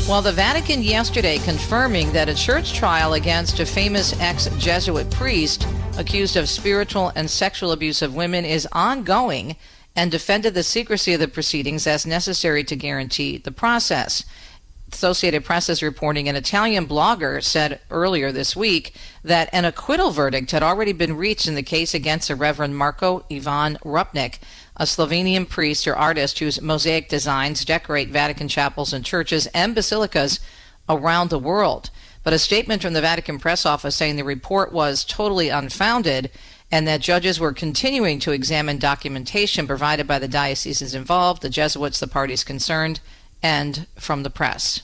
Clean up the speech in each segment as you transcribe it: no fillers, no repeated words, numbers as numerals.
Well, the Vatican yesterday confirming that a church trial against a famous ex-Jesuit priest accused of spiritual and sexual abuse of women is ongoing and defended the secrecy of the proceedings as necessary to guarantee the process. Associated Press is reporting an Italian blogger said earlier this week that an acquittal verdict had already been reached in the case against the Reverend Marko Ivan Rupnik, a Slovenian priest or artist whose mosaic designs decorate Vatican chapels and churches and basilicas around the world. But a statement from the Vatican press office saying the report was totally unfounded and that judges were continuing to examine documentation provided by the dioceses involved, the Jesuits, the parties concerned, and from the press.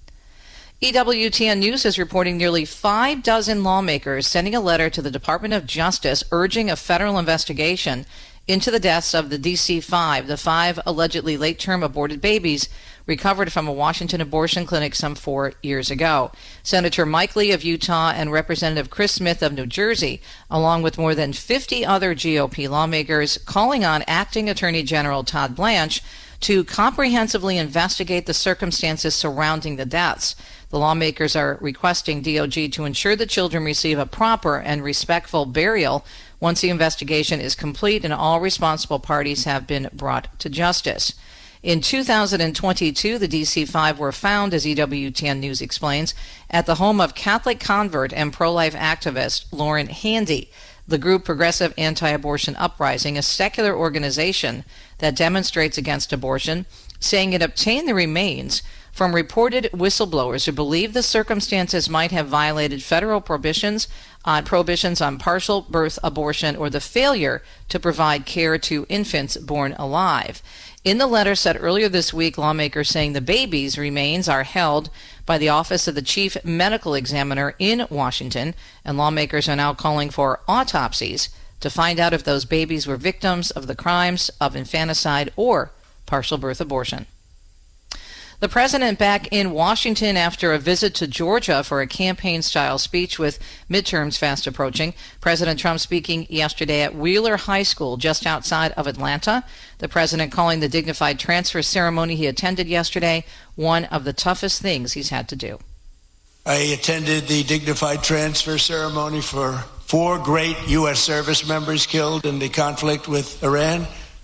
EWTN News is reporting nearly 5 dozen lawmakers sending a letter to the Department of Justice urging a federal investigation into the deaths of the DC-5, the 5 allegedly late-term aborted babies recovered from a Washington abortion clinic some 4 years ago. Senator Mike Lee of Utah and Representative Chris Smith of New Jersey, along with more than 50 other GOP lawmakers, calling on Acting Attorney General Todd Blanche to comprehensively investigate the circumstances surrounding the deaths. The lawmakers are requesting DOJ to ensure the children receive a proper and respectful burial once the investigation is complete and all responsible parties have been brought to justice. In 2022, the DC-5 were found, as EWTN News explains, at the home of Catholic convert and pro-life activist Lauren Handy. The group Progressive Anti-Abortion Uprising, a secular organization that demonstrates against abortion, saying it obtained the remains from reported whistleblowers who believe the circumstances might have violated federal prohibitions on partial birth abortion or the failure to provide care to infants born alive. In the letter said earlier this week, lawmakers saying the babies' remains are held by the Office of the Chief Medical Examiner in Washington, and lawmakers are now calling for autopsies to find out if those babies were victims of the crimes of infanticide or partial birth abortion. The president back in Washington after a visit to Georgia for a campaign-style speech with midterms fast approaching. President Trump speaking yesterday at Wheeler High School just outside of Atlanta. The president calling the dignified transfer ceremony he attended yesterday one of the toughest things he's had to do. I attended the dignified transfer ceremony for 4 great U.S. service members killed in the conflict with Iran.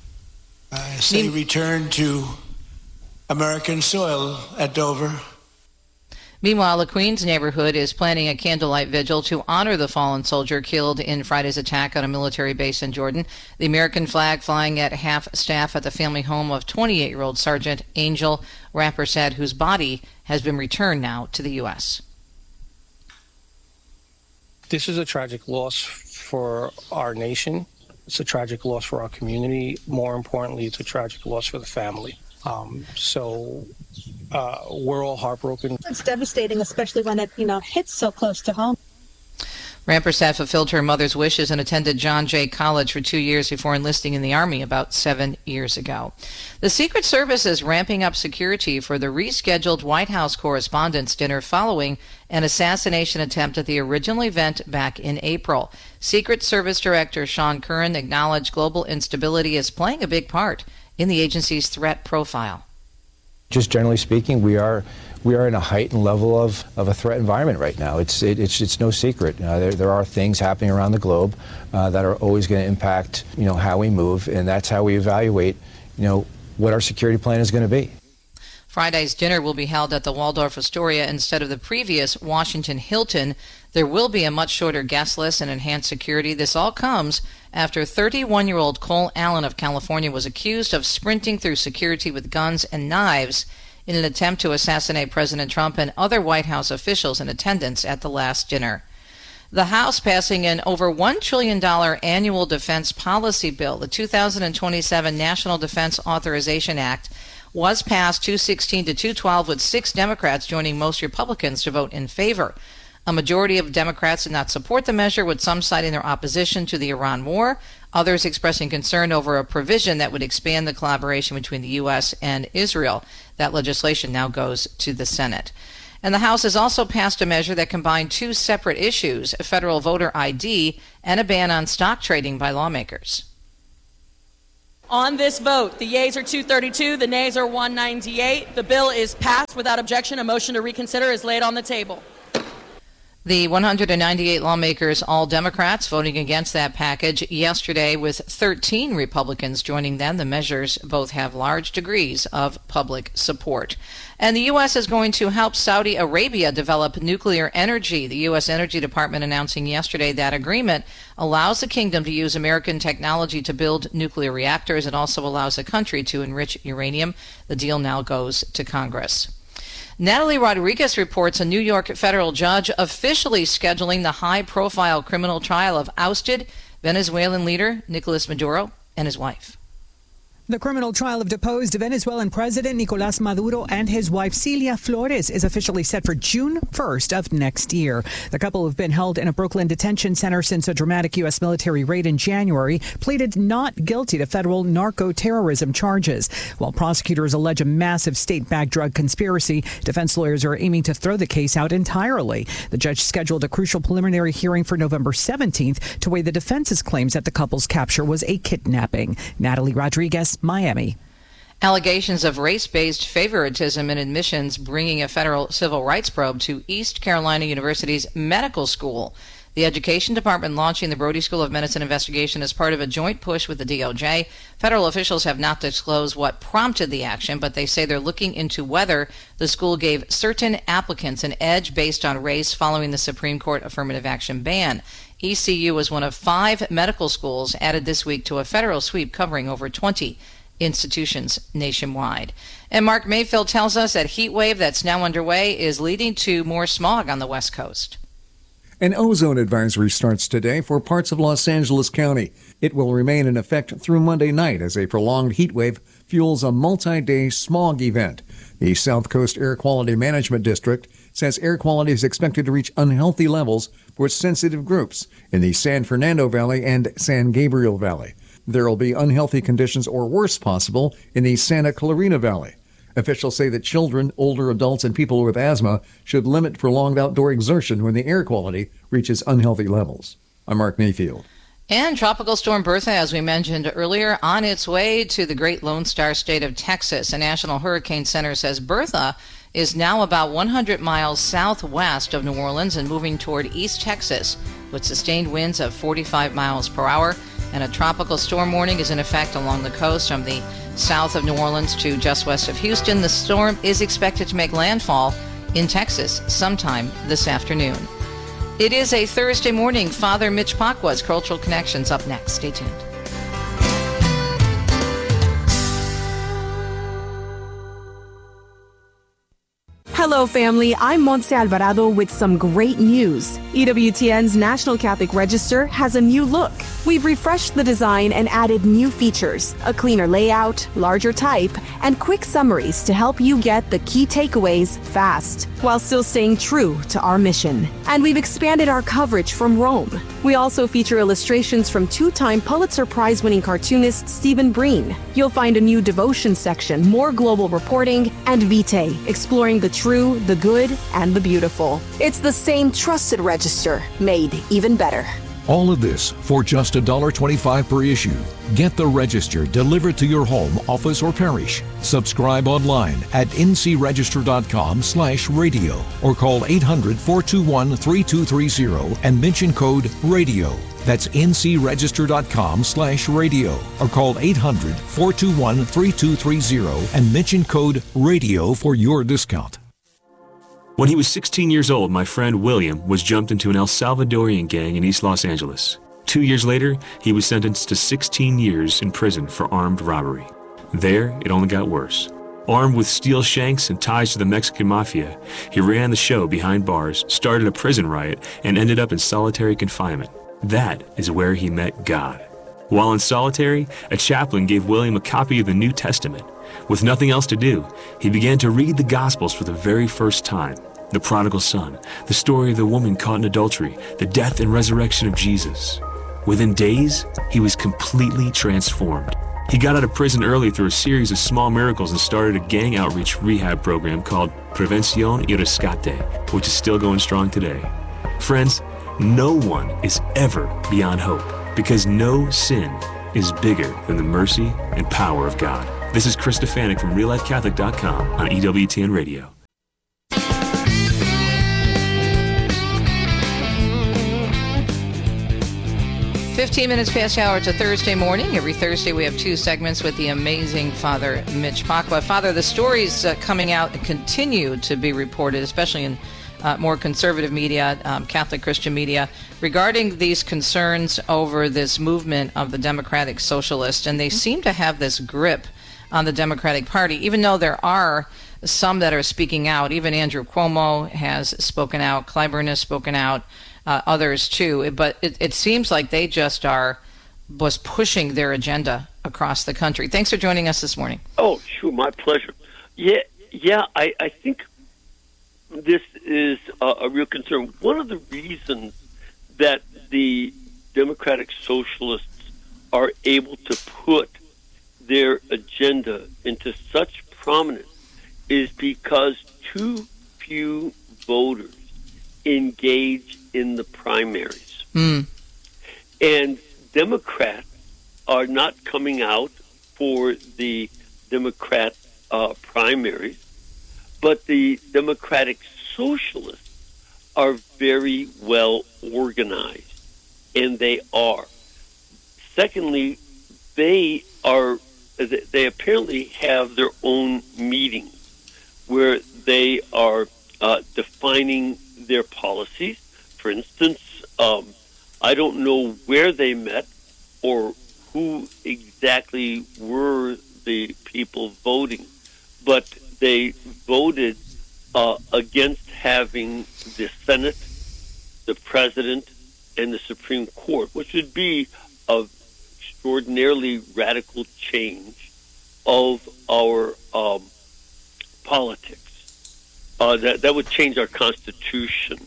As they returned to American soil at Dover. Meanwhile, the Queens neighborhood is planning a candlelight vigil to honor the fallen soldier killed in Friday's attack on a military base in Jordan. The American flag flying at half-staff at the family home of 28-year-old Sergeant Angel Rappersad, whose body has been returned now to the U.S. This is a tragic loss for our nation. It's a tragic loss for our community. More importantly, it's a tragic loss for the family. We're all heartbroken. It's devastating, especially when it, hits so close to home. Rampersad fulfilled her mother's wishes and attended John Jay College for 2 years before enlisting in the Army about 7 years ago. The Secret Service is ramping up security for the rescheduled White House Correspondents' Dinner following an assassination attempt at the original event back in April. Secret Service Director Sean Curran acknowledged global instability is playing a big part in the agency's threat profile. Just generally speaking, we are in a heightened level of a threat environment right now. It's no secret. There are things happening around the globe that are always going to impact how we move, and that's how we evaluate what our security plan is going to be. Friday's dinner will be held at the Waldorf Astoria instead of the previous Washington Hilton. There will be a much shorter guest list and enhanced security. This all comes after 31-year-old Cole Allen of California was accused of sprinting through security with guns and knives in an attempt to assassinate President Trump and other White House officials in attendance at the last dinner. The House passing an over $1 trillion annual defense policy bill, the 2027 National Defense Authorization Act, was passed 216 to 212 with 6 Democrats joining most Republicans to vote in favor. A majority of Democrats did not support the measure, with some citing their opposition to the Iran war, others expressing concern over a provision that would expand the collaboration between the U.S. and Israel. That legislation now goes to the Senate. And the House has also passed a measure that combined 2 separate issues, a federal voter ID and a ban on stock trading by lawmakers. On this vote, the yeas are 232, the nays are 198. The bill is passed without objection. A motion to reconsider is laid on the table. The 198 lawmakers, all Democrats, voting against that package yesterday, with 13 Republicans joining them. The measures both have large degrees of public support. And the U.S. is going to help Saudi Arabia develop nuclear energy. The U.S. Energy Department announcing yesterday that agreement allows the kingdom to use American technology to build nuclear reactors. It also allows the country to enrich uranium. The deal now goes to Congress. Natalie Rodriguez reports a New York federal judge officially scheduling the high-profile criminal trial of ousted Venezuelan leader Nicolas Maduro and his wife. The criminal trial of deposed Venezuelan President Nicolás Maduro and his wife Celia Flores is officially set for June 1st of next year. The couple have been held in a Brooklyn detention center since a dramatic U.S. military raid in January, pleaded not guilty to federal narco-terrorism charges. While prosecutors allege a massive state-backed drug conspiracy, defense lawyers are aiming to throw the case out entirely. The judge scheduled a crucial preliminary hearing for November 17th to weigh the defense's claims that the couple's capture was a kidnapping. Natalie Rodriguez, Miami. Allegations of race-based favoritism in admissions bringing a federal civil rights probe to East Carolina University's medical school. The Education Department launching the Brody School of Medicine investigation as part of a joint push with the DOJ. Federal officials have not disclosed what prompted the action, but they say they're looking into whether the school gave certain applicants an edge based on race following the Supreme Court affirmative action ban. ECU was one of 5 medical schools added this week to a federal sweep covering over 20 institutions nationwide. And Mark Mayfield tells us that heat wave that's now underway is leading to more smog on the West Coast. An ozone advisory starts today for parts of Los Angeles County. It will remain in effect through Monday night as a prolonged heat wave fuels a multi-day smog event. The South Coast Air Quality Management District says air quality is expected to reach unhealthy levels for sensitive groups in the San Fernando Valley and San Gabriel Valley. There will be unhealthy conditions or worse possible in the Santa Clarita Valley. Officials say that children, older adults, and people with asthma should limit prolonged outdoor exertion when the air quality reaches unhealthy levels. I'm Mark Mayfield. And Tropical Storm Bertha, as we mentioned earlier, on its way to the great Lone Star State of Texas. The National Hurricane Center says Bertha is now about 100 miles southwest of New Orleans and moving toward East Texas with sustained winds of 45 miles per hour. And a tropical storm warning is in effect along the coast from the south of New Orleans to just west of Houston. The storm is expected to make landfall in Texas sometime this afternoon. It is a Thursday morning. Father Mitch Pacwa's Cultural Connections up next. Stay tuned. Hello, family. I'm Montse Alvarado with some great news. EWTN's National Catholic Register has a new look. We've refreshed the design and added new features, a cleaner layout, larger type, and quick summaries to help you get the key takeaways fast, while still staying true to our mission. And we've expanded our coverage from Rome. We also feature illustrations from 2-time Pulitzer Prize-winning cartoonist Stephen Breen. You'll find a new devotion section, more global reporting, and Vitae, exploring the true, the good, and the beautiful. It's the same trusted register, made even better. All of this for just $1.25 per issue. Get the Register delivered to your home, office, or parish. Subscribe online at ncregister.com/radio or call 800-421-3230 and mention code RADIO. That's ncregister.com/radio or call 800-421-3230 and mention code RADIO for your discount. When he was 16 years old, my friend William was jumped into an El Salvadorian gang in East Los Angeles. 2 years later, he was sentenced to 16 years in prison for armed robbery. There, it only got worse. Armed with steel shanks and ties to the Mexican mafia, he ran the show behind bars, started a prison riot, and ended up in solitary confinement. That is where he met God. While in solitary, a chaplain gave William a copy of the New Testament. With nothing else to do, he began to read the Gospels for the very first time. The prodigal son, the story of the woman caught in adultery, the death and resurrection of Jesus. Within days, he was completely transformed. He got out of prison early through a series of small miracles and started a gang outreach rehab program called Prevención y Rescate, which is still going strong today. Friends, no one is ever beyond hope because no sin is bigger than the mercy and power of God. This is Chris Stefanik from RealLifeCatholic.com on EWTN Radio. "15 minutes past the hour. It's a Thursday morning. Every Thursday we have two segments with the amazing Father Mitch Pacwa. Father, the stories coming out continue to be reported, especially in more conservative media, Catholic Christian media, regarding these concerns over this movement of the Democratic Socialists. And they seem to have this grip on the Democratic Party, even though there are some that are speaking out. Even Andrew Cuomo has spoken out. Clyburn has spoken out. Others too, but it seems like they just was pushing their agenda across the country. Thanks for joining us this morning. Oh, sure, my pleasure. Yeah, I think this is a real concern. One of the reasons that the Democratic Socialists are able to put their agenda into such prominence is because too few voters engage in the primaries. And Democrats are not coming out for the Democrat primaries, but the Democratic Socialists are very well organized, and they are. Secondly, they apparently have their own meetings where they are defining their policies. For instance, I don't know where they met or who exactly were the people voting, but they voted against having the Senate, the President, and the Supreme Court, which would be an extraordinarily radical change of our politics. That would change our Constitution.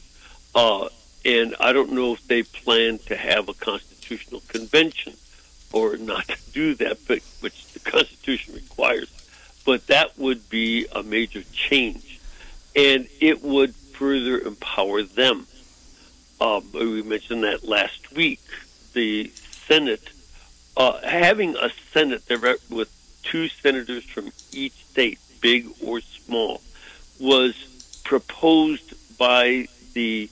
And I don't know if they plan to have a constitutional convention or not to do that, but which the Constitution requires. But that would be a major change, and it would further empower them. We mentioned that last week. The Senate, having a Senate with two senators from each state, big or small, was proposed by the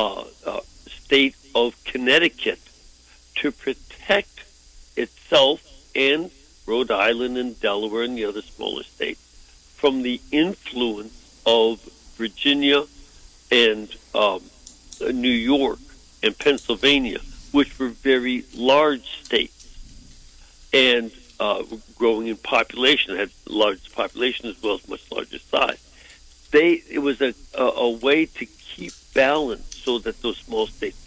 state of Connecticut to protect itself and Rhode Island and Delaware and the other smaller states from the influence of Virginia and New York and Pennsylvania, which were very large states and growing in population, had large population as well as much larger size. It was a way to keep balance so that those small states,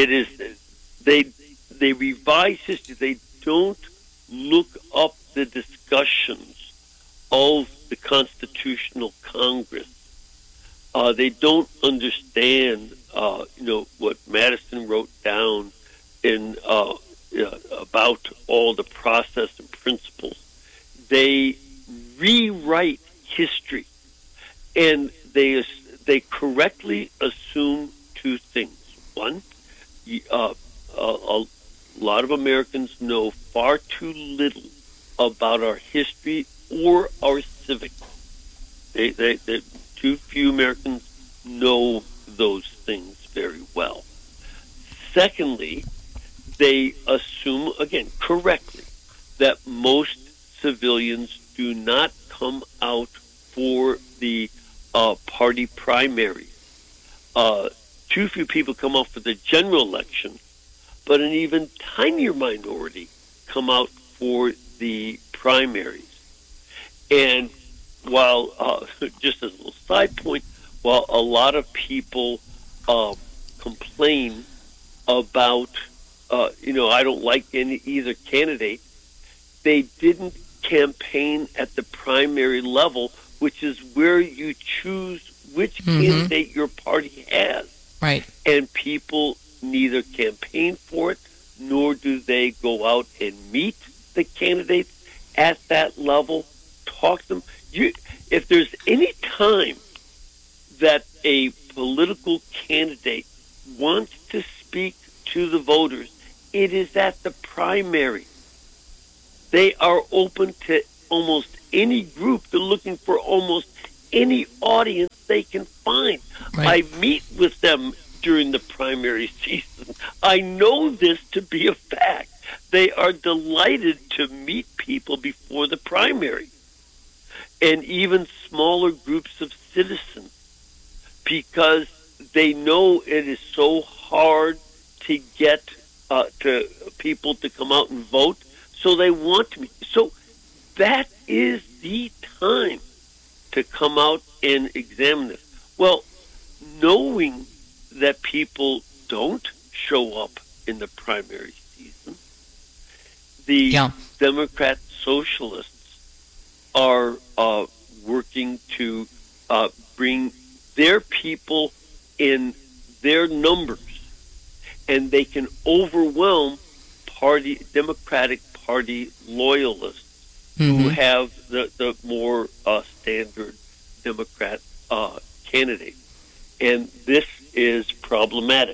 they revise history. They don't look up the discussions of the Constitutional Congress. They don't understand, what Madison wrote down in about all the process and principles. They rewrite history, and they correctly assume two things. One, a lot of Americans know far too little about our history or our civics. Too few Americans know those things very well. Secondly, they assume, again, correctly, that most civilians do not come out for the party primaries. Too few people come out for the general election, but an even tinier minority come out for the primaries. And while, just as a little side point, while a lot of people complain about, I don't like either candidate, they didn't campaign at the primary level, which is where you choose which candidate your party has. Right. And people neither campaign for it, nor do they go out and meet the candidates at that level, talk to them. If there's any time that a political candidate wants to speak to the voters, it is at the primary. They are open to almost any group. They're looking for almost any audience they can find. Right. I meet with them during the primary season. I know this to be a fact. They are delighted to meet people before the primary, and even smaller groups of citizens, because they know it is so hard to get to people to come out and vote. So they want to meet. So that is the time to come out and examine this. Well, knowing that people don't show up in the primary season, the Democrat socialists are working to bring their people in their numbers, and they can overwhelm Democratic Party loyalists who have the more standard Democrat candidate. And this is problematic.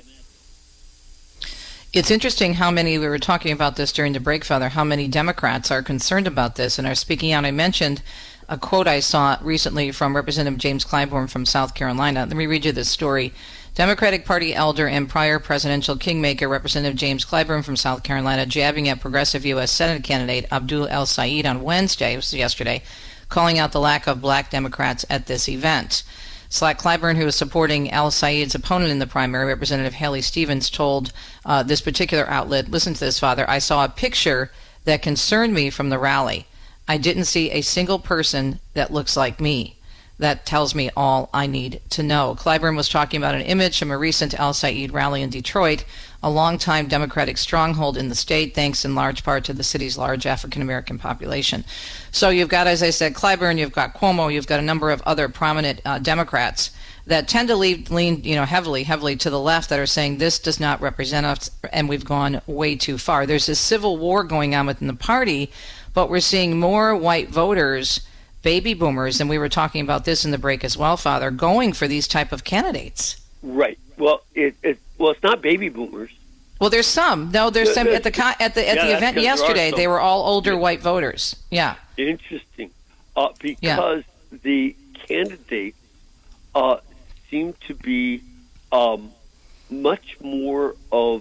It's interesting how many, we were talking about this during the break, Father, how many Democrats are concerned about this and are speaking out. I mentioned a quote I saw recently from Representative James Clyburn from South Carolina. Let me read you this story. Democratic Party elder and prior presidential kingmaker Representative James Clyburn from South Carolina jabbing at progressive U.S. Senate candidate Abdul El-Sayed on Wednesday, it was yesterday, calling out the lack of black Democrats at this event. Slack Clyburn, who is supporting El-Sayed's opponent in the primary, Representative Haley Stevens, told this particular outlet, listen to this, Father, I saw a picture that concerned me from the rally. I didn't see a single person that looks like me. That tells me all I need to know. Clyburn was talking about an image from a recent El-Sayed rally in Detroit, a longtime Democratic stronghold in the state, thanks in large part to the city's large African-American population. So you've got, as I said, Clyburn, you've got Cuomo, you've got a number of other prominent Democrats that tend to lean heavily to the left, that are saying this does not represent us and we've gone way too far. There's this civil war going on within the party, but we're seeing more white voters, baby boomers, and we were talking about this in the break as well, Father, going for these type of candidates. Right. Well, it's not baby boomers. Well, there's some. No, there's some at the event yesterday. They were all older white voters. Yeah. Interesting, because the candidates seem to be much more of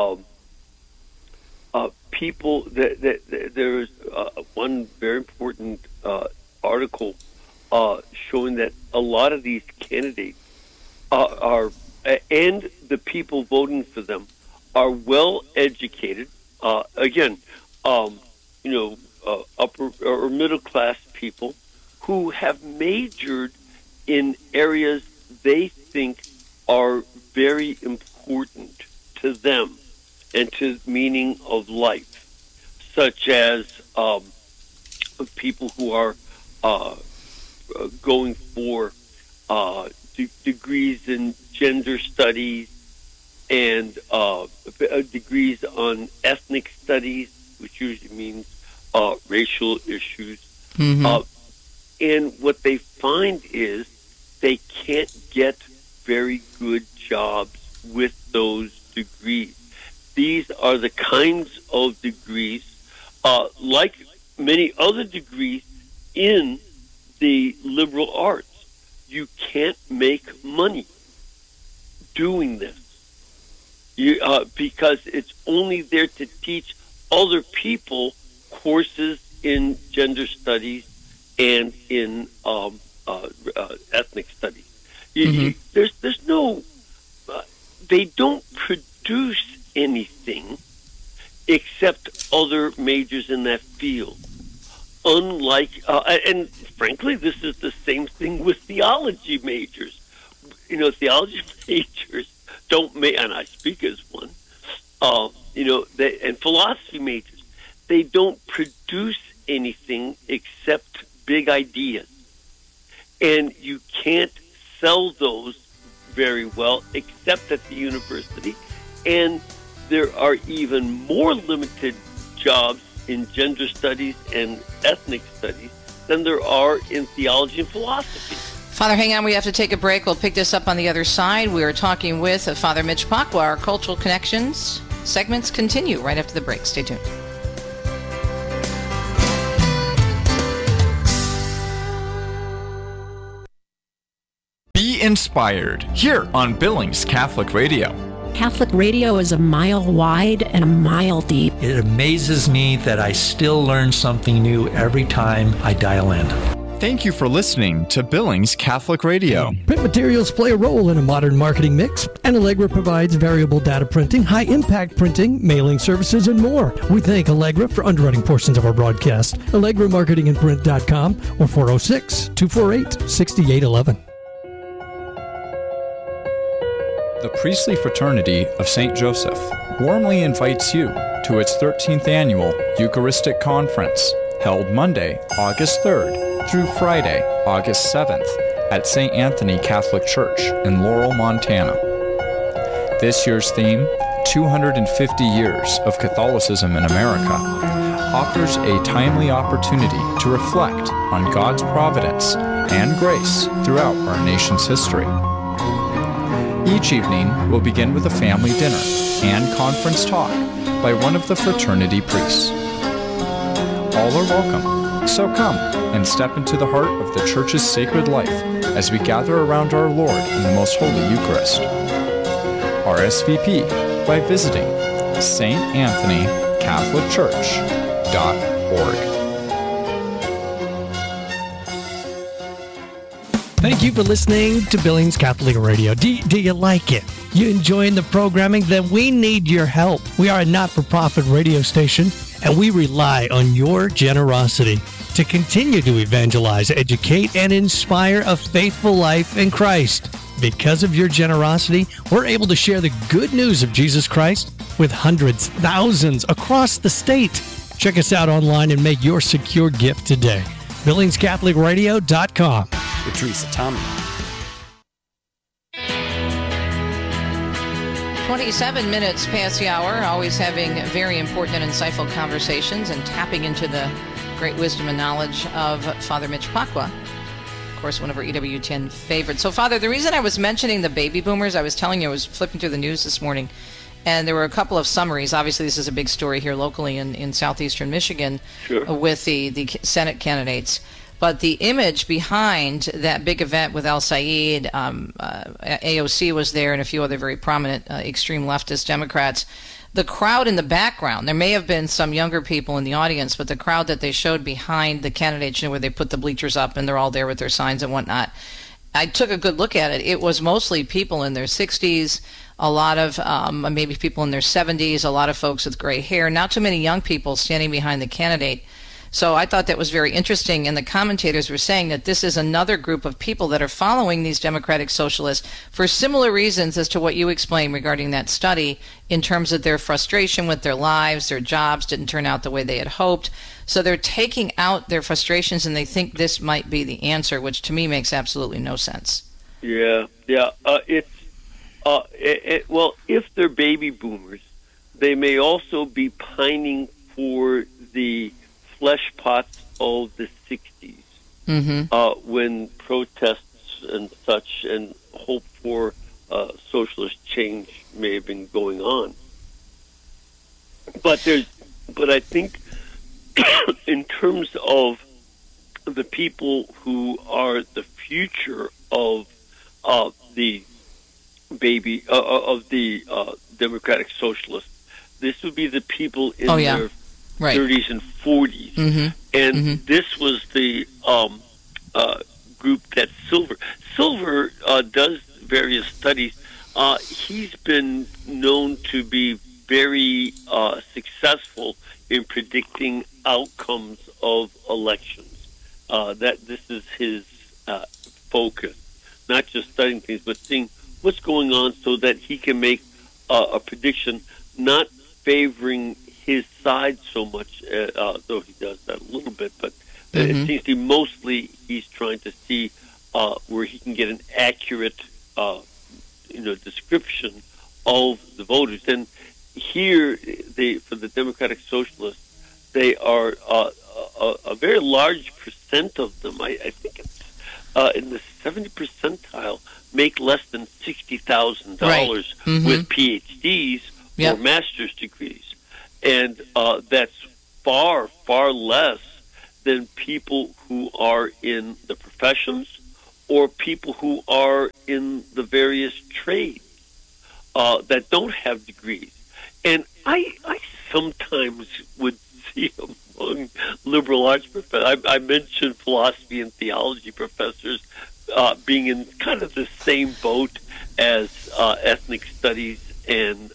people that there's one very important article showing that a lot of these candidates are and the people voting for them are well educated. Again, upper or middle class people who have majored in areas they think are very important to them and to the meaning of life, such as people who are going for degrees in gender studies and degrees on ethnic studies, which usually means racial issues. And what they find is they can't get very good jobs with those degrees. These are the kinds of degrees, like many other degrees in the liberal arts. You can't make money doing this because it's only there to teach other people courses in gender studies and in ethnic studies. There's no, they don't produce anything except other majors in that field. Unlike, and frankly, this is the same thing with theology majors. Theology majors don't make, and I speak as one, and philosophy majors, they don't produce anything except big ideas. And you can't sell those very well except at the university. And there are even more limited jobs in gender studies and ethnic studies than there are in theology and philosophy. Father, hang on. We have to take a break. We'll pick this up on the other side. We are talking with Father Mitch Pacwa. Our Cultural Connections segments continue right after the break. Stay tuned. Be inspired here on Billings Catholic Radio. Catholic radio is a mile wide and a mile deep. It amazes me that I still learn something new every time I dial in. Thank you for listening to Billings Catholic Radio. Print materials play a role in a modern marketing mix, and Allegra provides variable data printing, high-impact printing, mailing services, and more. We thank Allegra for underwriting portions of our broadcast. AllegraMarketingandPrint.com or 406-248-6811. The Priestly Fraternity of St. Joseph warmly invites you to its 13th annual Eucharistic Conference, held Monday, August 3rd through Friday, August 7th at St. Anthony Catholic Church in Laurel, Montana. This year's theme, 250 Years of Catholicism in America, offers a timely opportunity to reflect on God's providence and grace throughout our nation's history. Each evening will begin with a family dinner and conference talk by one of the fraternity priests. All are welcome, so come and step into the heart of the Church's sacred life as we gather around our Lord in the Most Holy Eucharist. RSVP by visiting StAnthonyCatholicChurch.org. Thank you for listening to Billings Catholic Radio. Do you like it? You enjoying the programming? Then we need your help. We are a not-for-profit radio station, and we rely on your generosity to continue to evangelize, educate, and inspire a faithful life in Christ. Because of your generosity, we're able to share the good news of Jesus Christ with hundreds, thousands across the state. Check us out online and make your secure gift today. BillingsCatholicRadio.com. With Teresa Tommy. 27 minutes past the hour, always having very important and insightful conversations and tapping into the great wisdom and knowledge of Father Mitch Pacwa. Of course, one of our EWTN favorites. So, Father, the reason I was mentioning the baby boomers, I was telling you, I was flipping through the news this morning, and there were a couple of summaries. Obviously, this is a big story here locally in southeastern Michigan. Sure. With the Senate candidates. But the image behind that big event with Al Sayed, AOC was there, and a few other very prominent extreme leftist Democrats. The crowd in the background, there may have been some younger people in the audience, but the crowd that they showed behind the candidates, where they put the bleachers up and they're all there with their signs and whatnot, I took a good look at it. It was mostly people in their 60s, a lot of maybe people in their 70s, a lot of folks with gray hair, not too many young people standing behind the candidate. So I thought that was very interesting, and the commentators were saying that this is another group of people that are following these democratic socialists for similar reasons as to what you explained regarding that study, in terms of their frustration with their lives, their jobs didn't turn out the way they had hoped. So they're taking out their frustrations, and they think this might be the answer, which to me makes absolutely no sense. Yeah. Well, if they're baby boomers, they may also be pining for the flesh pots of the 60s, when protests and such and hope for socialist change may have been going on. But I think in terms of the people who are the future of the Democratic Socialists, this would be the people in their 30s and 40s. And this was the group that Silver does various studies. He's been known to be very successful in predicting outcomes of elections. That this is his focus, not just studying things, but seeing what's going on so that he can make a prediction, not favoring his side so much, though he does that a little bit, but it seems to be mostly he's trying to see where he can get an accurate description of the voters. And here, for the Democratic Socialists, they are a very large percent of them. I think it's in the 70 percentile, make less than $60,000 with PhDs or master's degrees. And that's far, far less than people who are in the professions or people who are in the various trades that don't have degrees. And I sometimes would see among liberal arts professors, I mentioned philosophy and theology professors being in kind of the same boat as ethnic studies and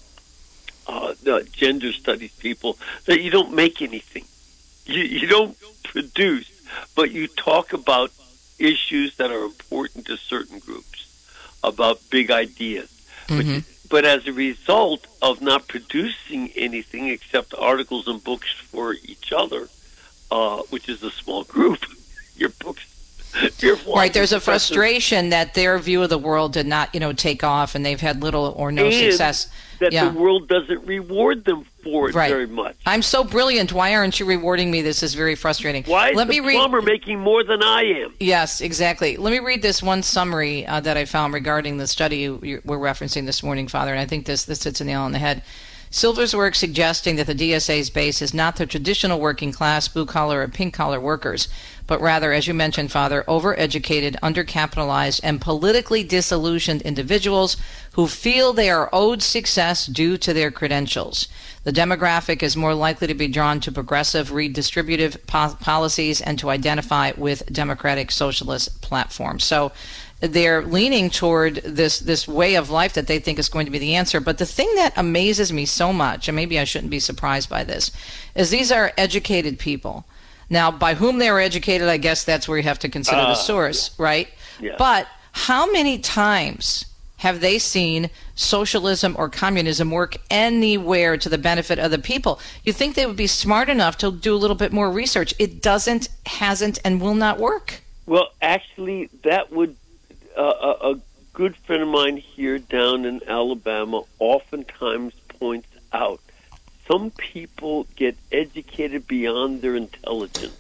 gender studies people, that you don't make anything. You don't produce, but you talk about issues that are important to certain groups, about big ideas. Mm-hmm. But as a result of not producing anything except articles and books for each other, which is a small group, your books. Right, there's a frustration that their view of the world did not, take off, and they've had little or no success. That the world doesn't reward them for it very much. I'm so brilliant. Why aren't you rewarding me? This is very frustrating. Why is the plumber making more than I am? Yes, exactly. Let me read this one summary that I found regarding the study we're referencing this morning, Father, and I think this hits the nail on the head. Silver's work suggesting that the DSA's base is not the traditional working class, blue-collar or pink-collar workers, but rather, as you mentioned, Father, overeducated, undercapitalized, and politically disillusioned individuals who feel they are owed success due to their credentials. The demographic is more likely to be drawn to progressive, redistributive policies and to identify with democratic socialist platforms. So they're leaning toward this way of life that they think is going to be the answer. But the thing that amazes me so much, and maybe I shouldn't be surprised by this, is these are educated people. Now, by whom they were educated, I guess that's where you have to consider the source, right? Yeah. But how many times have they seen socialism or communism work anywhere to the benefit of the people? You think they would be smart enough to do a little bit more research. It doesn't, hasn't, and will not work. Well, actually, that would... a good friend of mine here down in Alabama oftentimes points out some people get educated beyond their intelligence.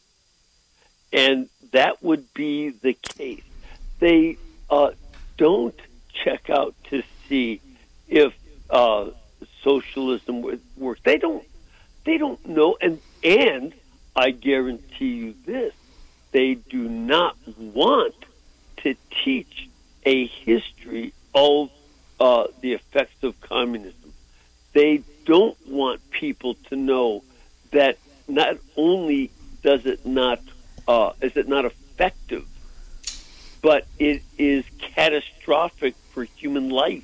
And that would be the case. They don't check out to see if socialism works. They don't know. And I guarantee you this, they do not want to teach a history of the effects of communism. They don't want people to know that not only does it not is it not effective, but it is catastrophic for human life.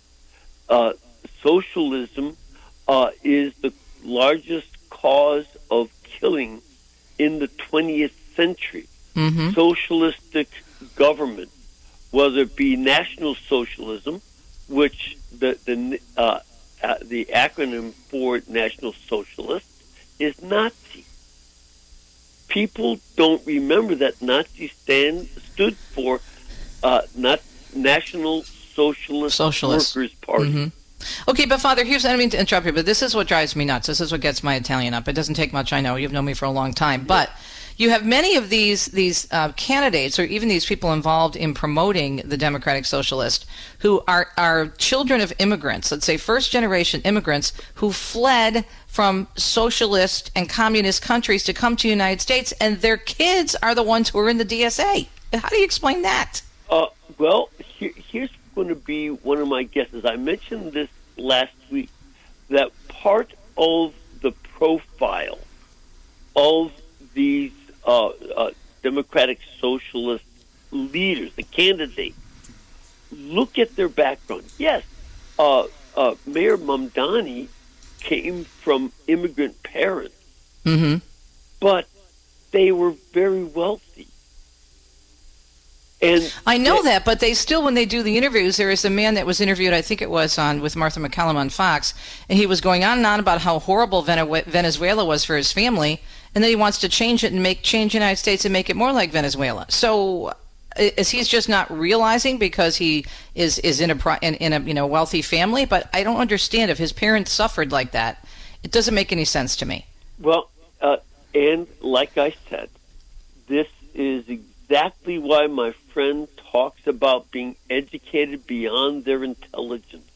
Socialism is the largest cause of killing in the 20th century. Mm-hmm. Socialistic government, whether it be National Socialism, which the acronym for National Socialist is Nazi. People don't remember that Nazi stood for not National Socialist Workers Party. Mm-hmm. Okay, but Father, I don't mean to interrupt you, but this is what drives me nuts. This is what gets my Italian up. It doesn't take much, I know. You've known me for a long time. But you have many of these candidates, or even these people involved in promoting the Democratic Socialist, who are children of immigrants, let's say first-generation immigrants, who fled from socialist and communist countries to come to the United States, and their kids are the ones who are in the DSA. How do you explain that? Well, here's going to be one of my guesses. I mentioned this last week, that part of the profile of these Democratic Socialist leaders, the candidates, look at their background. Yes, Mayor Mamdani came from immigrant parents, mm-hmm. but they were very wealthy. And I know that, but they still, when they do the interviews, there is a man that was interviewed, I think it was with Martha McCallum on Fox, and he was going on and on about how horrible Venezuela was for his family, and then he wants to change it and change the United States and make it more like Venezuela. So is he's just not realizing because he is in a wealthy family? But I don't understand if his parents suffered like that. It doesn't make any sense to me. Well, and like I said, this is exactly why my friend talks about being educated beyond their intelligence.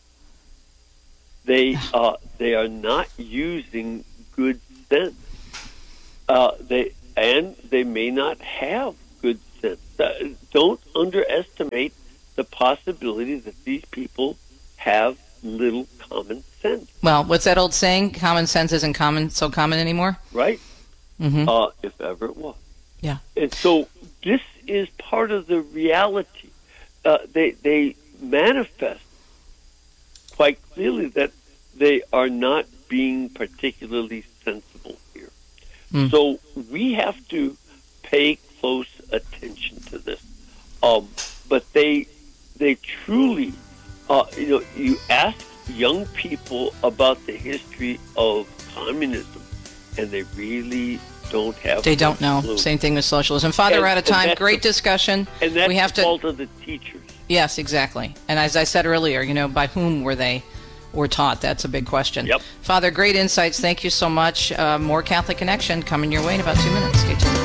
They are not using good sense. They may not have good sense. Don't underestimate the possibility that these people have little common sense. Well, what's that old saying? Common sense isn't so common anymore? Right? Mm-hmm. If ever it was. Yeah. And so this is part of the reality. They manifest quite clearly that they are not being particularly sensible here. So we have to pay close attention to this. But they truly, you ask young people about the history of communism, and they really don't have. They don't know. Clue. Same thing with socialism. Father, we're out of time. Great discussion. And that's we have the fault of the teachers. Yes, exactly. And as I said earlier, by whom were they taught? That's a big question. Yep. Father, great insights. Thank you so much. More Catholic Connection coming your way in about 2 minutes. Stay tuned.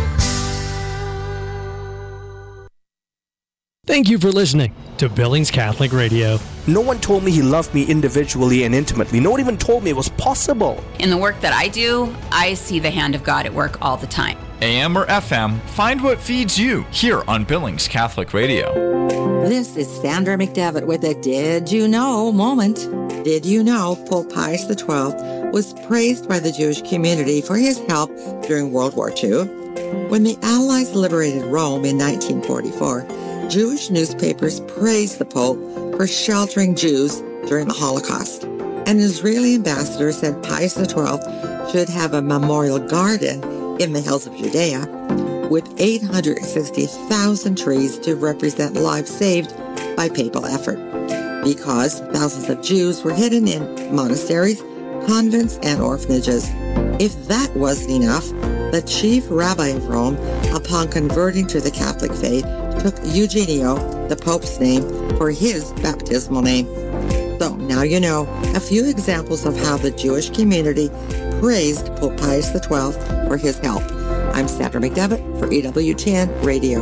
Thank you for listening to Billings Catholic Radio. No one told me he loved me individually and intimately. No one even told me it was possible. In the work that I do, I see the hand of God at work all the time. AM or FM, find what feeds you here on Billings Catholic Radio. This is Sandra McDevitt with a Did You Know moment. Did you know Pope Pius XII was praised by the Jewish community for his help during World War II? When the Allies liberated Rome in 1944, Jewish newspapers praised the Pope for sheltering Jews during the Holocaust. An Israeli ambassador said Pius XII should have a memorial garden in the hills of Judea with 860,000 trees to represent lives saved by papal effort, because thousands of Jews were hidden in monasteries, convents, and orphanages. If that wasn't enough, the chief rabbi of Rome, upon converting to the Catholic faith, took Eugenio, the Pope's name, for his baptismal name. So now you know a few examples of how the Jewish community praised Pope Pius XII for his help. I'm Sandra McDevitt for EWTN Radio.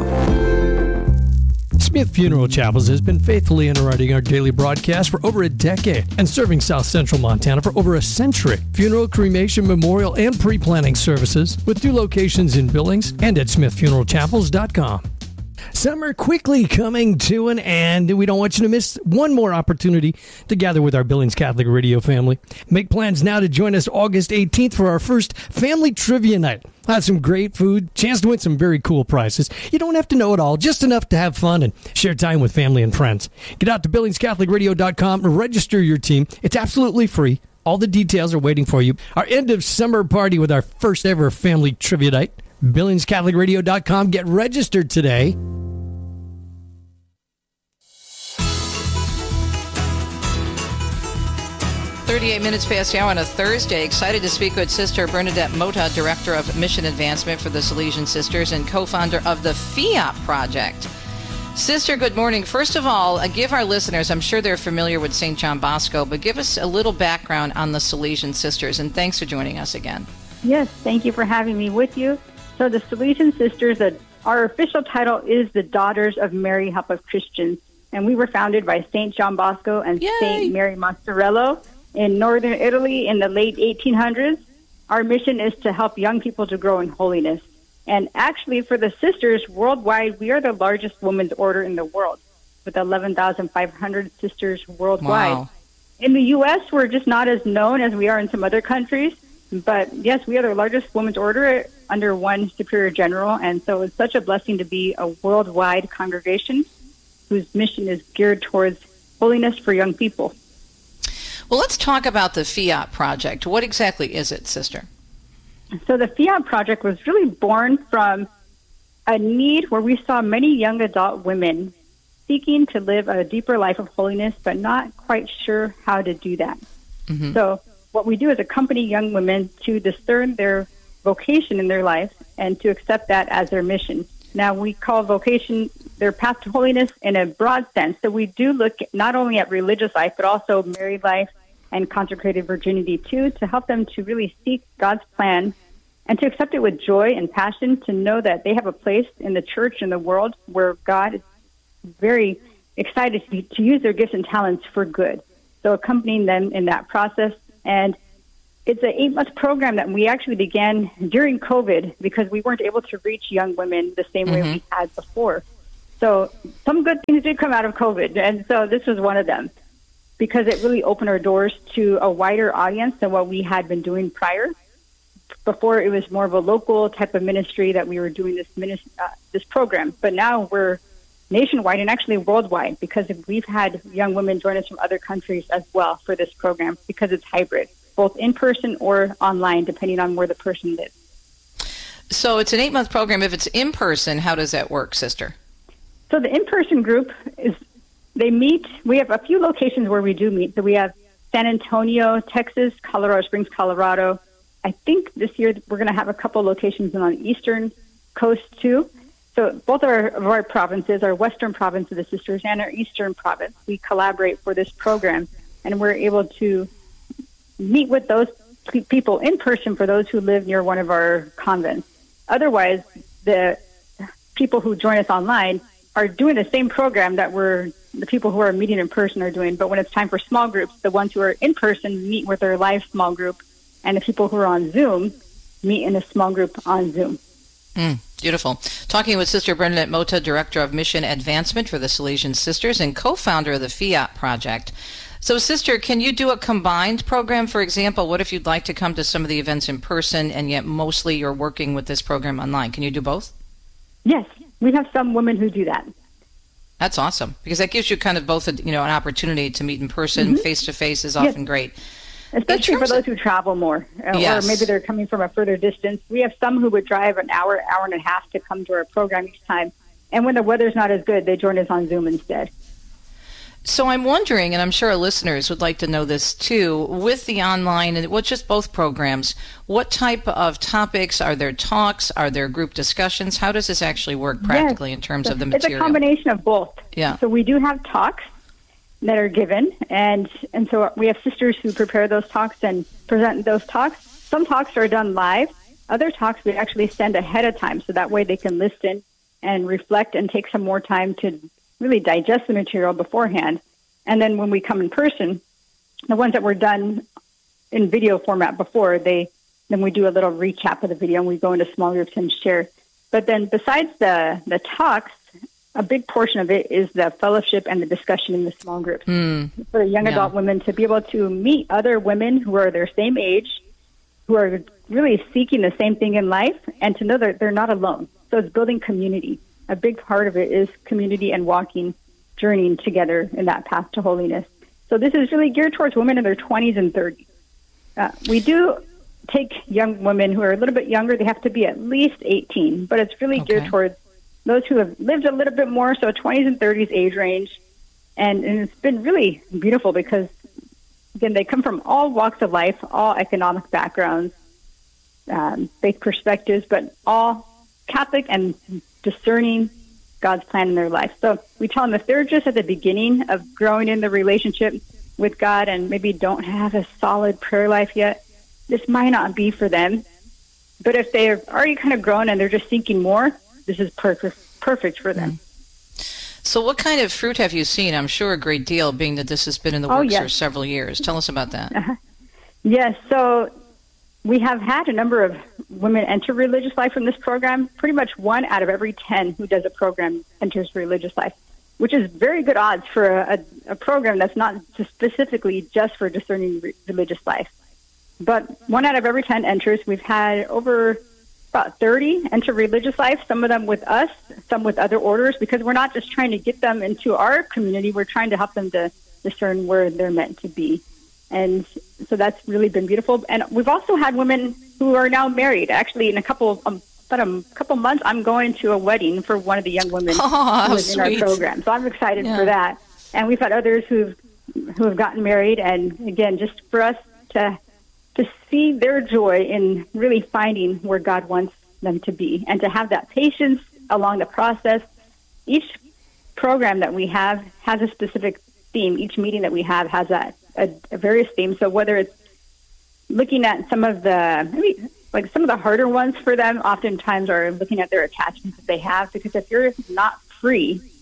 Smith Funeral Chapels has been faithfully underwriting our daily broadcast for over a decade and serving South Central Montana for over a century. Funeral, cremation, memorial, and pre-planning services with 2 locations in Billings and at smithfuneralchapels.com. Summer quickly coming to an end. We don't want you to miss one more opportunity to gather with our Billings Catholic Radio family. Make plans now to join us August 18th for our first Family Trivia Night. We'll have some great food, chance to win some very cool prizes. You don't have to know it all, just enough to have fun and share time with family and friends. Get out to BillingsCatholicRadio.com and register your team. It's absolutely free. All the details are waiting for you. Our end of summer party with our first ever Family Trivia Night. BillingsCatholicRadio.com. Get registered today. Minutes past the hour on a Thursday. Excited to speak with Sister Bernadette Mota, Director of Mission Advancement for the Salesian Sisters and co-founder of the Fiat Project. Sister, good morning. First of all, give our listeners, I'm sure they're familiar with St. John Bosco, but give us a little background on the Salesian Sisters, and thanks for joining us again. Yes, thank you for having me with you. So the Salesian Sisters, our official title is the Daughters of Mary, Help of Christians, and we were founded by St. John Bosco and St. Mary Mascarello in northern Italy in the late 1800s. Our mission is to help young people to grow in holiness. And actually, for the sisters worldwide, we are the largest women's order in the world, with 11,500 sisters worldwide. Wow. In the U.S., we're just not as known as we are in some other countries. But yes, we are the largest women's order under one superior general. And so it's such a blessing to be a worldwide congregation whose mission is geared towards holiness for young people. Well, let's talk about the Fiat Project. What exactly is it, Sister? So the Fiat Project was really born from a need where we saw many young adult women seeking to live a deeper life of holiness, but not quite sure how to do that. Mm-hmm. So what we do is accompany young women to discern their vocation in their life and to accept that as their mission. Now, we call vocation their path to holiness in a broad sense. So we do look not only at religious life, but also married life and consecrated virginity too, to help them to really seek God's plan and to accept it with joy and passion, to know that they have a place in the church and the world where God is very excited to use their gifts and talents for good. So accompanying them in that process. And It's an 8-month program that we actually began during COVID because we weren't able to reach young women the same way we had before. So some good things did come out of COVID, and so this was one of them because it really opened our doors to a wider audience than what we had been doing prior. Before, it was more of a local type of ministry that we were doing this program, but now we're nationwide and actually worldwide because we've had young women join us from other countries as well for this program because it's hybrid, both in person or online, depending on where the person lives. So it's an 8-month program. If it's in person, how does that work, sister? So the in-person group they meet. We have a few locations where we do meet. So we have San Antonio, Texas, Colorado Springs, Colorado. I think this year we're going to have a couple locations on the eastern coast too. So both of our provinces, our western province of the sisters and our eastern province, we collaborate for this program, and we're able to meet with those people in person for those who live near one of our convents. Otherwise, the people who join us online are doing the same program that the people who are meeting in person are doing. But when it's time for small groups, the ones who are in person meet with their live small group, and the people who are on Zoom meet in a small group on Zoom. Beautiful. Talking with Sister Bernadette Mota, Director of Mission Advancement for the Salesian Sisters and co-founder of the Fiat Project. So, Sister, can you do a combined program? For example, what if you'd like to come to some of the events in person and yet mostly you're working with this program online? Can you do both? Yes. We have some women who do that. That's awesome because that gives you kind of both an opportunity to meet in person. Face-to-face is often great. Especially for those who travel more, or maybe they're coming from a further distance. We have some who would drive an hour and a half to come to our program each time. And when the weather's not as good, they join us on Zoom instead. So I'm wondering, and I'm sure our listeners would like to know this too, with the online and just both programs, what type of topics? Are there talks? Are there group discussions? How does this actually work practically in terms of the material? It's a combination of both. Yeah. So we do have talks that are given, and so we have sisters who prepare those talks and present those talks. Some talks are done live. Other talks we actually send ahead of time, so that way they can listen and reflect and take some more time to really digest the material beforehand. And then when we come in person, the ones that were done in video format before, then we do a little recap of the video and we go into small groups and share. But then besides the talks, a big portion of it is the fellowship and the discussion in the small groups for the young adult women to be able to meet other women who are their same age, who are really seeking the same thing in life, and to know that they're not alone. So it's building community. A big part of it is community and journeying together in that path to holiness. So this is really geared towards women in their 20s and 30s. We do take young women who are a little bit younger. They have to be at least 18, but it's really geared towards those who have lived a little bit more, so 20s and 30s age range. And it's been really beautiful because, again, they come from all walks of life, all economic backgrounds, faith perspectives, but all Catholic and discerning God's plan in their life. So we tell them if they're just at the beginning of growing in the relationship with God and maybe don't have a solid prayer life yet, this might not be for them. But if they're already kind of grown and they're just seeking more, this is perfect for them. So what kind of fruit have you seen? I'm sure a great deal, being that this has been in the works for several years. Tell us about that. Yes, so we have had a number of women enter religious life from this program. Pretty much 1 out of every 10 who does a program enters religious life, which is very good odds for a program that's not specifically just for discerning religious life. But 1 out of every 10 enters. We've had over about 30 enter religious life, some of them with us, some with other orders, because we're not just trying to get them into our community, we're trying to help them to discern where they're meant to be. And so that's really been beautiful. And we've also had women who are now married. Actually, in a couple months, I'm going to a wedding for one of the young women who is in our program. So I'm excited for that. And we've had others who have gotten married. And again, just for us to see their joy in really finding where God wants them to be and to have that patience along the process. Each program that we have has a specific theme. Each meeting that we have has a various theme. So whether it's looking at some of the harder ones for them, oftentimes are looking at their attachments that they have, because if you're not free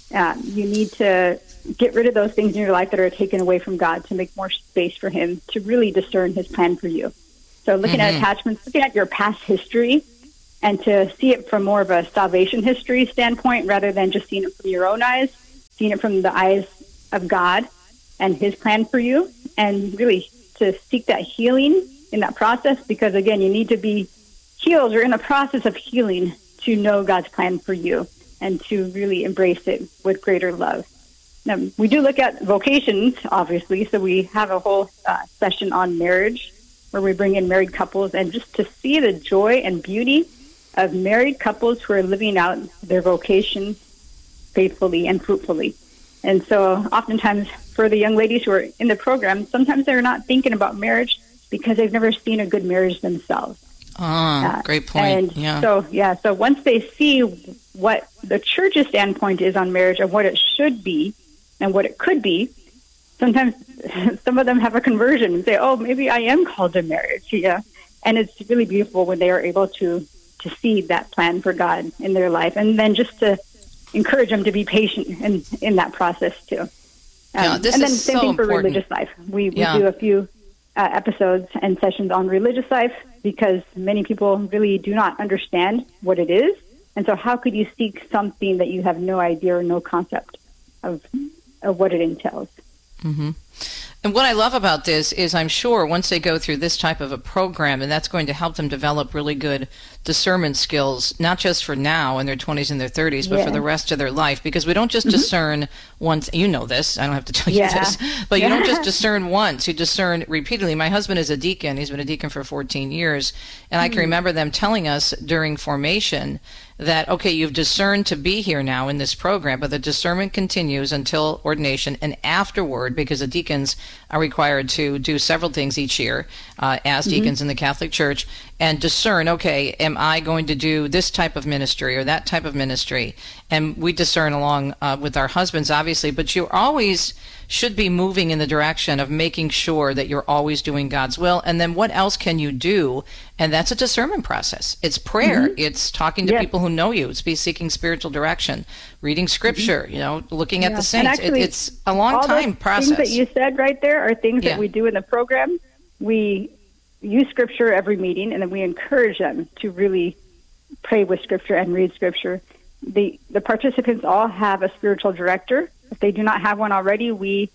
You need to get rid of those things in your life that are taken away from God to make more space for Him to really discern His plan for you. So looking at attachments, looking at your past history, and to see it from more of a salvation history standpoint rather than just seeing it from your own eyes, seeing it from the eyes of God and His plan for you, and really to seek that healing in that process, because, again, you need to be healed or in the process of healing to know God's plan for you and to really embrace it with greater love. Now, we do look at vocations, obviously, so we have a whole session on marriage where we bring in married couples, and just to see the joy and beauty of married couples who are living out their vocation faithfully and fruitfully. And so oftentimes for the young ladies who are in the program, sometimes they're not thinking about marriage because they've never seen a good marriage themselves. Great point. And so once they see what the church's standpoint is on marriage and what it should be and what it could be, sometimes some of them have a conversion and say, oh, maybe I am called to marriage. Yeah. And it's really beautiful when they are able to see that plan for God in their life, and then just to encourage them to be patient in that process too. This and then is same so thing for important. religious life. We do a few episodes and sessions on religious life because many people really do not understand what it is. And so how could you seek something that you have no idea or no concept of what it entails? Mm-hmm. And what I love about this is I'm sure once they go through this type of a program, and that's going to help them develop really good discernment skills, not just for now in their 20s and their 30s, but for the rest of their life. Because we don't just discern once. You know this. I don't have to tell you this. But you don't just discern once. You discern repeatedly. My husband is a deacon. He's been a deacon for 14 years. And I can remember them telling us during formation that, okay, you've discerned to be here now in this program, but the discernment continues until ordination and afterward, because the deacons are required to do several things each year as deacons in the Catholic Church, and discern, okay, am I going to do this type of ministry or that type of ministry? And we discern along with our husbands, obviously, but you always should be moving in the direction of making sure that you're always doing God's will. And then what else can you do? And that's a discernment process. It's prayer. It's talking to people who know you. It's seeking spiritual direction, reading scripture, looking at the saints. Actually, it's a long time process. Things that you said right there are things that we do in the program. We use scripture every meeting, and then we encourage them to really pray with scripture and read scripture. The participants all have a spiritual director. If they do not have one already, we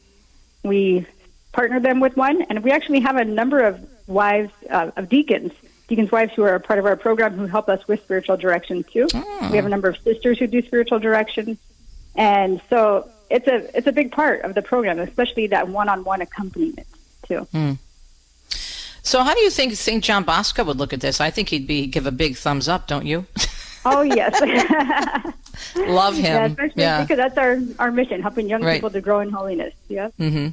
partner them with one, and we actually have a number of wives of deacons wives who are a part of our program who help us with spiritual direction too. We have a number of sisters who do spiritual direction, and so it's a big part of the program, especially that one-on-one accompaniment too. So how do you think St. John Bosco would look at this? I think he'd give a big thumbs up, don't you? Oh, yes. Love him. Yeah, especially because that's our mission, helping young people to grow in holiness. Yeah.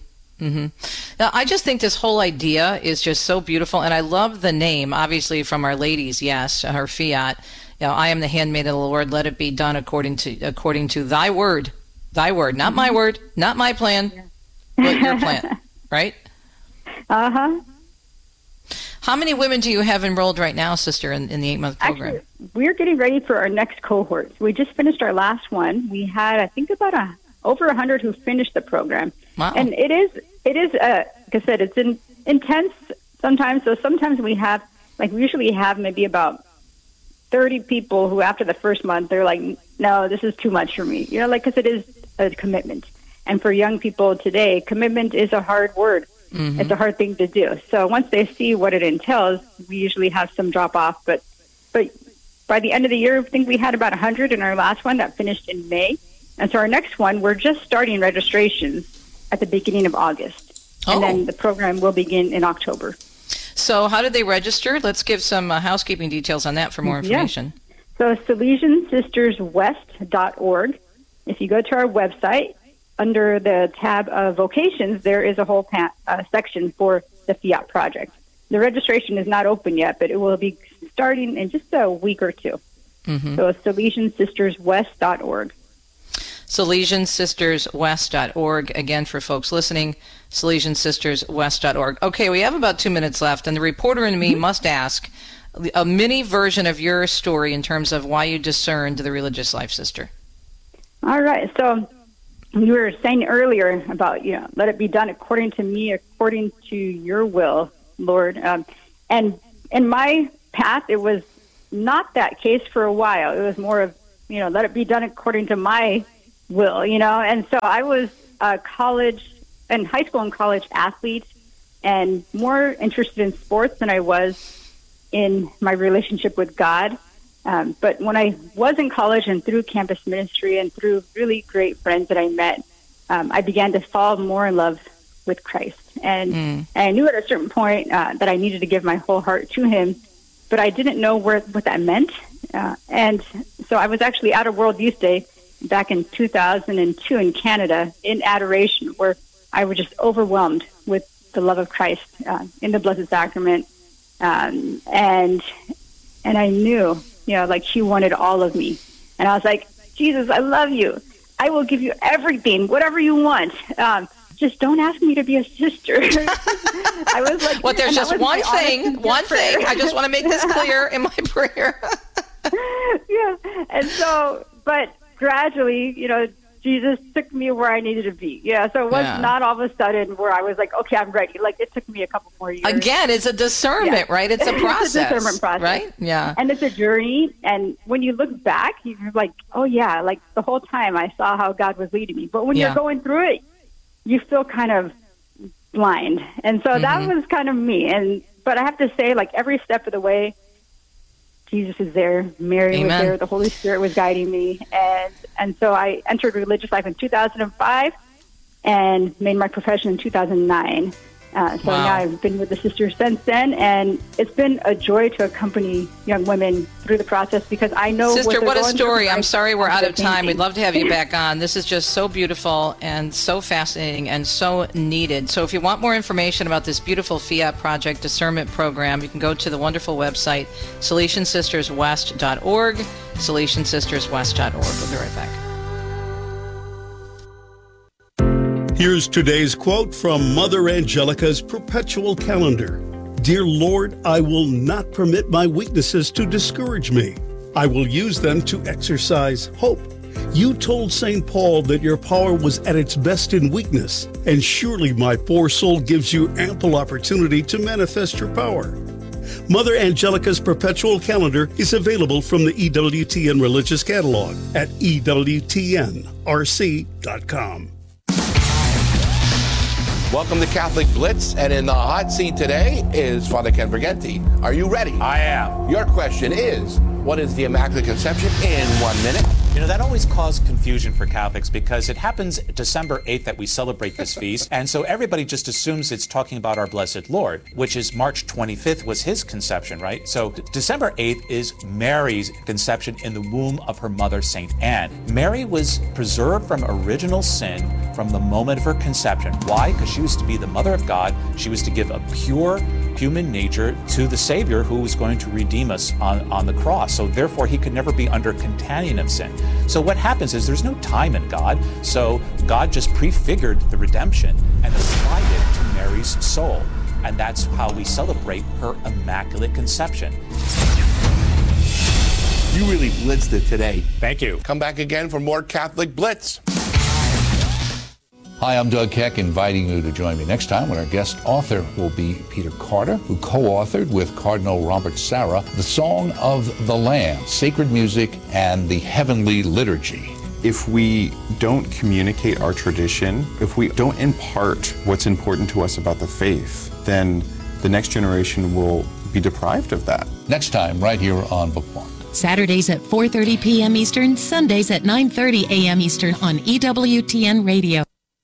Now, I just think this whole idea is just so beautiful, and I love the name, obviously, from Our Lady's, her fiat. I am the handmaid of the Lord, let it be done according to thy word, not my word, not my plan, but your plan, right? Uh-huh. How many women do you have enrolled right now, sister, in the 8-month program? Actually, we're getting ready for our next cohort. We just finished our last one. We had, I think, about over 100 who finished the program. Wow. And it is, like I said, it's intense sometimes. So sometimes we usually have maybe about 30 people who after the first month, they're like, no, this is too much for me. Because it is a commitment. And for young people today, commitment is a hard word. It's a hard thing to do. So once they see what it entails, we usually have some drop off. But by the end of the year, I think we had about 100 in our last one that finished in May. And so our next one, we're just starting registrations at the beginning of August. And then the program will begin in October. So how did they register? Let's give some housekeeping details on that for more information. So SalesianSistersWest.org. If you go to our website, under the tab of vocations, there is a whole section for the Fiat Project. The registration is not open yet, but it will be starting in just a week or two. So SalesianSistersWest.org. SalesianSistersWest.org. Again, for folks listening, SalesianSistersWest.org. Okay, we have about 2 minutes left, and the reporter in me must ask a mini version of your story in terms of why you discerned the religious life, sister. All right. So you were saying earlier about, let it be done according to me, according to your will, Lord. And in my path, it was not that case for a while. It was more of, let it be done according to my will, And so I was a high school and college athlete and more interested in sports than I was in my relationship with God. But when I was in college and through campus ministry and through really great friends that I met, I began to fall more in love with Christ. And I knew at a certain point that I needed to give my whole heart to him, but I didn't know what that meant. And so I was actually at a World Youth Day back in 2002 in Canada in adoration, where I was just overwhelmed with the love of Christ in the Blessed Sacrament. And I knew, like he wanted all of me. And I was like, Jesus, I love you. I will give you everything, whatever you want. Just don't ask me to be a sister. I was like, well, there's just one thing. I just want to make this clear in my prayer. Yeah. And so, but gradually, Jesus took me where I needed to be. Yeah. So it was not all of a sudden where I was like, okay, I'm ready. Like it took me a couple more years. Again, it's a discernment, right? It's a process. It's a discernment process. Right? Yeah. And it's a journey. And when you look back, you're like, oh yeah, like the whole time I saw how God was leading me. But when you're going through it, you feel kind of blind. And so that was kind of me. But I have to say, like every step of the way, Jesus is there, Mary was there, the Holy Spirit was guiding me. And so I entered religious life in 2005 and made my profession in 2009. Now I've been with the sisters since then, and it's been a joy to accompany young women through the process because I know Sister, what a story. I'm sorry we're out of time. We'd love to have you back on. This is just so beautiful and so fascinating and so needed. So if you want more information about this beautiful Fiat Project Discernment Program, you can go to the wonderful website, SalesianSistersWest.org, SalesianSistersWest.org. We'll be right back. Here's today's quote from Mother Angelica's Perpetual Calendar. Dear Lord, I will not permit my weaknesses to discourage me. I will use them to exercise hope. You told St. Paul that your power was at its best in weakness, and surely my poor soul gives you ample opportunity to manifest your power. Mother Angelica's Perpetual Calendar is available from the EWTN Religious Catalog at EWTNRC.com. Welcome to Catholic Blitz, and in the hot seat today is Father Ken Briganti. Are you ready? I am. Your question is, what is the Immaculate Conception in 1 minute? That always caused confusion for Catholics because it happens December 8th that we celebrate this feast, and so everybody just assumes it's talking about our Blessed Lord, which is March 25th was his conception, right? So December 8th is Mary's conception in the womb of her mother, St. Anne. Mary was preserved from original sin from the moment of her conception. Why? Because she was to be the mother of God. She was to give a pure human nature to the Savior who was going to redeem us on the cross. So therefore, he could never be under contagion of sin. So what happens is there's no time in God. So God just prefigured the redemption and applied it to Mary's soul. And that's how we celebrate her Immaculate Conception. You really blitzed it today. Thank you. Come back again for more Catholic Blitz. Hi, I'm Doug Keck, inviting you to join me next time when our guest author will be Peter Carter, who co-authored with Cardinal Robert Sarah The Song of the Lamb, Sacred Music and the Heavenly Liturgy. If we don't communicate our tradition, if we don't impart what's important to us about the faith, then the next generation will be deprived of that. Next time, right here on Bookmark. Saturdays at 4:30 p.m. Eastern, Sundays at 9:30 a.m. Eastern on EWTN Radio.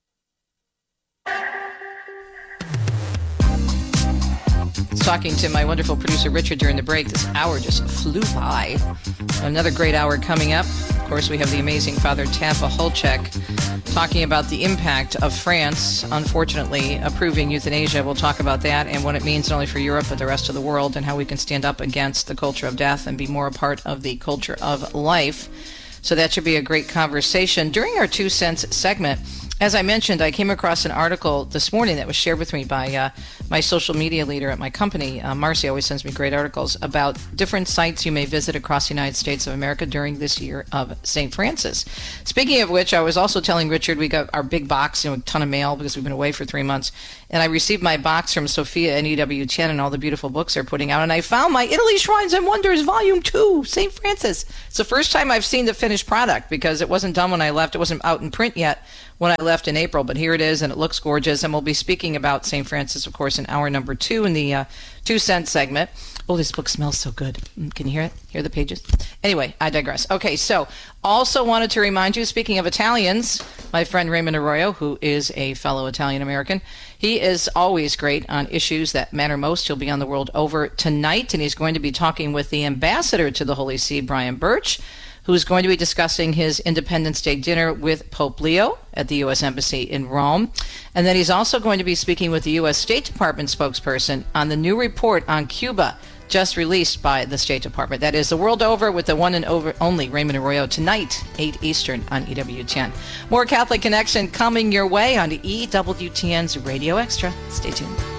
Talking to my wonderful producer Richard during the break. This hour just flew by. Another great hour coming up. Of course, we have the amazing Father Tampa Holchek talking about the impact of France, unfortunately, approving euthanasia. We'll talk about that and what it means not only for Europe but the rest of the world, and how we can stand up against the culture of death and be more a part of the culture of life. So that should be a great conversation. During our 2 Cents segment, As I mentioned, I came across an article this morning that was shared with me by my social media leader at my company. Marcy always sends me great articles about different sites you may visit across the United States of America during this year of St. Francis. Speaking of which, I was also telling Richard we got our big box, a ton of mail because we've been away for 3 months. And I received my box from Sophia and EWTN and all the beautiful books they're putting out. And I found my Italy Shrines and Wonders Volume 2, St. Francis. It's the first time I've seen the finished product because it wasn't done when I left. It wasn't out in print yet when I left in April, but here it is, and it looks gorgeous. And we'll be speaking about St. Francis, of course, in hour number 2 in the 2 cent segment. Oh, this book smells so good. Can you hear it? Hear the pages? Anyway, I digress. Okay, so also wanted to remind you, speaking of Italians, my friend Raymond Arroyo, who is a fellow Italian-American, he is always great on issues that matter most. He'll be on the world over tonight, and he's going to be talking with the ambassador to the Holy See, Brian Birch, who's going to be discussing his Independence Day dinner with Pope Leo at the U.S. Embassy in Rome. And then he's also going to be speaking with the U.S. State Department spokesperson on the new report on Cuba just released by the State Department. That is The World Over with the one and only Raymond Arroyo tonight, 8 Eastern on EWTN. More Catholic Connection coming your way on EWTN's Radio Extra. Stay tuned.